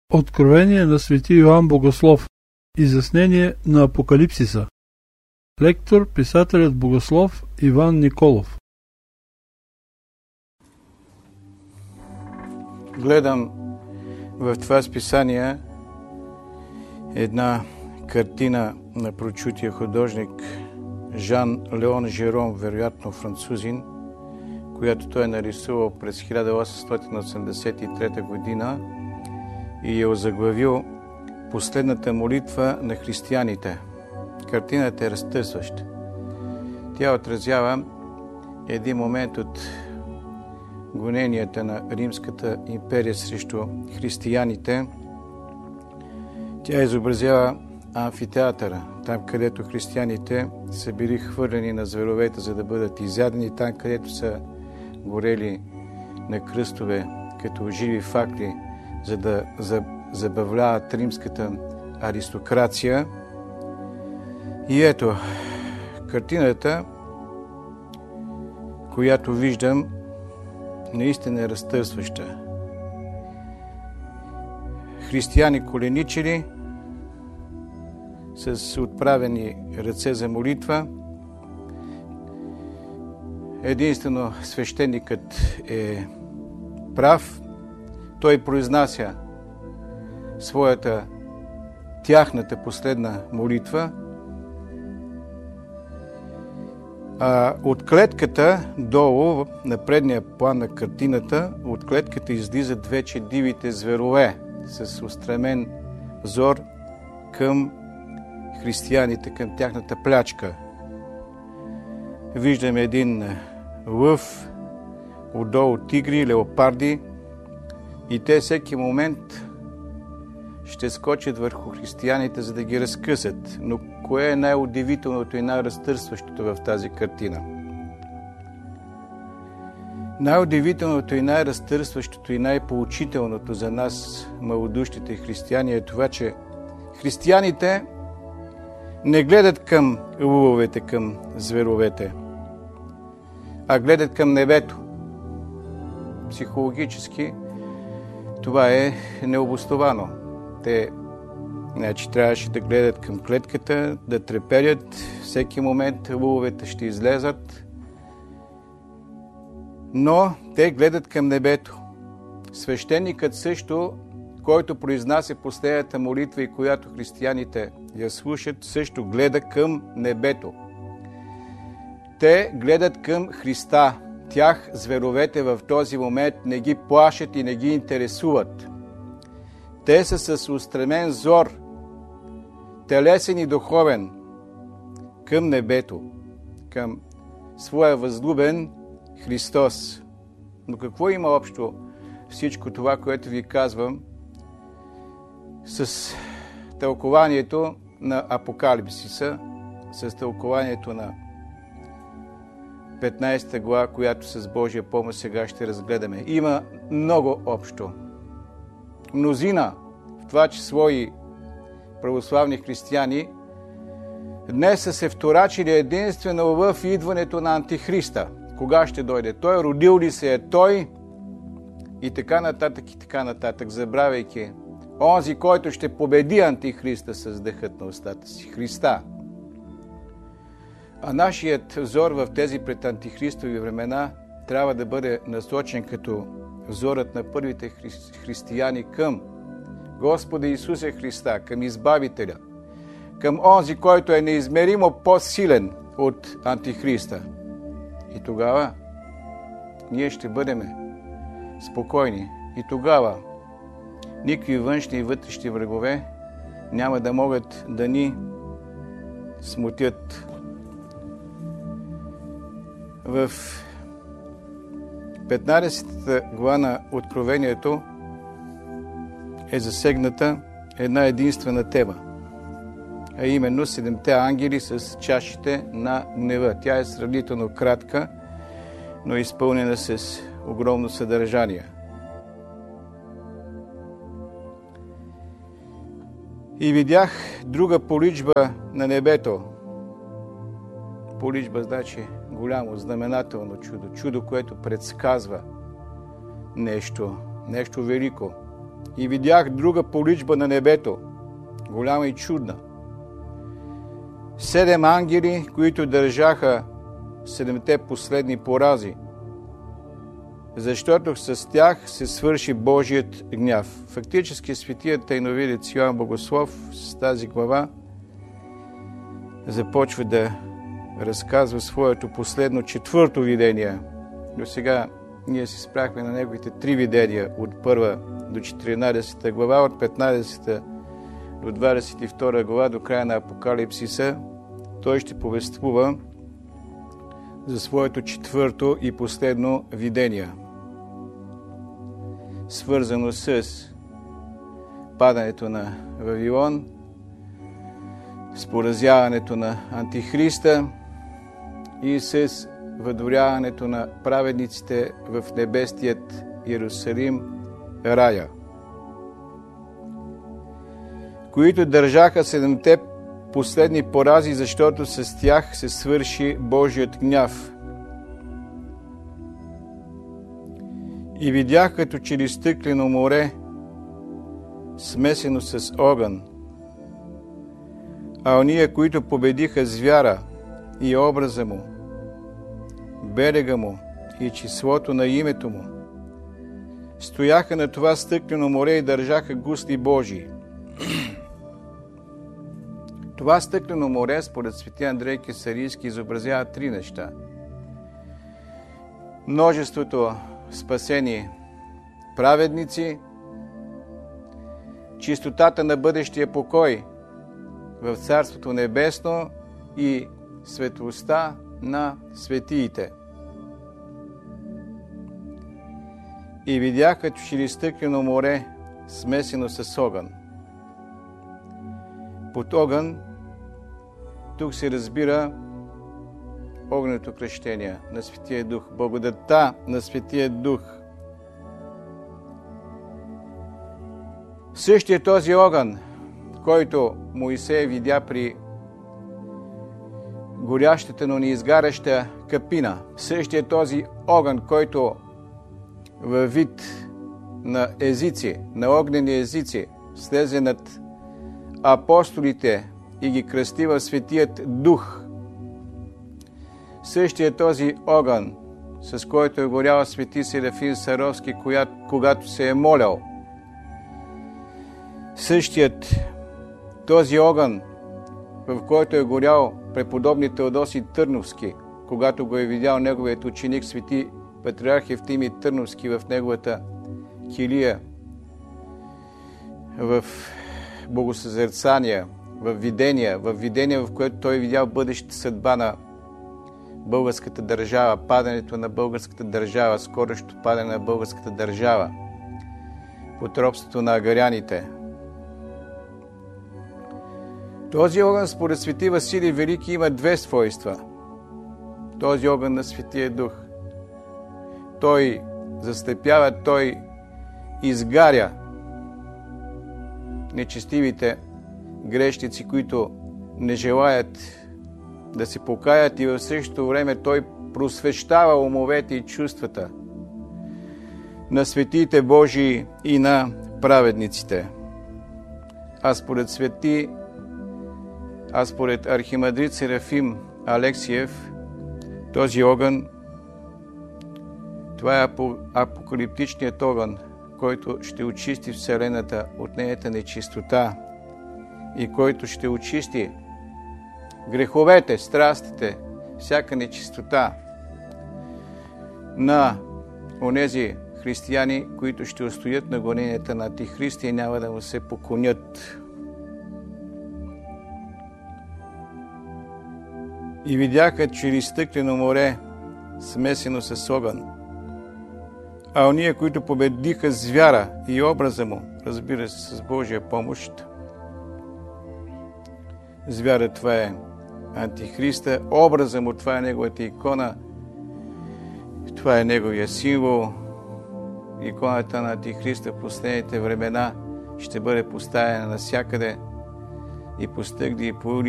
Откровение на свети Йоан Богослов. Изяснение на Апокалипсиса. Лектор, писателят богослов Иван Николов. Гледам в това списание една картина на прочутия художник Жан Леон Жером, вероятно французин, която той е нарисувал през 1883 година и е озаглавил "Последната молитва на християните". Картината е разтърсваща. Тя отразява един момент от гоненията на Римската империя срещу християните. Тя изобразява амфитеатъра, там където християните са били хвърлени на зверовете, за да бъдат изядени, там където са горели на кръстове като живи факли, за да забавляват римската аристокрация. И ето, картината, която виждам, наистина е разтърсваща. Християни коленичили с отправени ръце за молитва. Единствено свещеникът е прав. Той произнася тяхната последна молитва. От клетката долу, на предния план на картината, от клетката излизат вече дивите зверове с устремен взор към християните, към тяхната плячка. Виждаме един лъв, отдолу тигри, леопарди, и те всеки момент ще скочат върху християните, за да ги разкъсат. Но кое е най-удивителното и най-разтърсващото в тази картина? Най-удивителното и най-разтърсващото и най-поучителното за нас, малодушните християни, е това, че християните не гледат към лъвовете, към зверовете, а гледат към небето. Психологически това е необосновано. Те трябваше да гледат към клетката, да треперят. Всеки момент лъвовете ще излезат. Но те гледат към небето. Свещеникът също, който произнася последната молитва и която християните я слушат, също гледа към небето. Те гледат към Христа. Тях зверовете в този момент не ги плашат и не ги интересуват. Те са с устремен взор, телесен и духовен, към небето, към своя възлюбен Христос. Но какво има общо всичко това, което ви казвам, с тълкованието на Апокалипсиса, с тълкованието на 15 глава, която с Божия помощ сега ще разгледаме? Има много общо. Мнозина, в това число и православни християни, днес са се вторачили единствено в идването на Антихриста. Кога ще дойде той, родил ли се е той, и така нататък, забравяйки онзи, който ще победи Антихриста с дъхът на устата си, Христа. А нашият взор в тези пред антихристови времена трябва да бъде насочен като взорът на първите християни към Господа Исуса Христа, към Избавителя, към онзи, който е неизмеримо по-силен от Антихриста. И тогава ние ще бъдем спокойни. И тогава никакви външни и вътрешни врагове няма да могат да ни смутят. В 15-та глава на Откровението е засегната една единствена тема, а именно 7-те ангели с чашите на гнева. Тя е сравнително кратка, но е изпълнена с огромно съдържание. И видях друга поличба на небето. Поличба значи голямо, знаменателно чудо. Чудо, което предсказва нещо велико. И видях друга поличба на небето, голяма и чудна. 7 ангели, които държаха 7-те последни порази, защото с тях се свърши Божият гняв. Фактически светият тайновидец Йоан Богослов с тази глава започва да разказва своето последно 4-то видение. До сега ние се спряхме на неговите 3 видения от 1 до 14 глава, от 15 до 22 глава до края на Апокалипсиса. Той ще повествува за своето 4-то и последно видение, свързано с падането на Вавилон, с поразяването на Антихриста и с въдворяването на праведниците в небестият Иерусалим, рая, които държаха 7-те последни порази, защото с тях се свърши Божият гняв. И видях като че ли стъклено море, смесено с огън, а ония, които победиха звяра и образа му, берега му и числото на името му, стояха на това стъклено море и държаха гусли Божии. Това стъклено море, според свети Андрей Кесарийски, изобразява 3 неща. Множеството спасени праведници, чистотата на бъдещия покой в Царството Небесно и светлостта на светиите. И видях като че ли стъклено море, смесено с огън. Под огън тук се разбира огненото кръщение на Светия Дух, благодатта на Светия Дух. Същия този огън, който Моисей видя при горящата, но неизгаряща капина, същия този огън, който във вид на езици, на огнени езици, слезе над апостолите и ги кръсти в Светият Дух. Същия този огън, с който е горял свети Серафим Саровски, когато се е молял. Същият този огън, в който е горял преподобни Теодосий Търновски, когато го е видял неговият ученик свети патриарх Евтимий Търновски в неговата килия, в богосъзерцания, в видения, в което той видял бъдещата съдба на българската държава, падането на българската държава, скорошното падане на българската държава, под робството на агаряните. Този огън, според свети Василий Велики, има 2 свойства. Този огън на Светия Дух. Той застъпява, той изгаря нечестивите грешници, които не желаят да се покаят, и в същото време той просвещава умовете и чувствата на светиите Божии и на праведниците. А според архимандрит Серафим Алексиев, този огън, това е апокалиптичният огън, който ще очисти Вселената от нейната нечистота и който ще очисти греховете, страстите, всяка нечистота на онези християни, които ще устоят на гоненията на Антихриста и няма да му се поклонят. И видяха, че ли стъклено море, смесено с огън, а ония, които победиха звяра и образа му, разбира се, с Божия помощ. Звяра, това е Антихриста, образа му, това е неговата икона, това е неговия символ. Иконата на Антихриста в последните времена ще бъде поставена навсякъде и по стъгли, и по улици.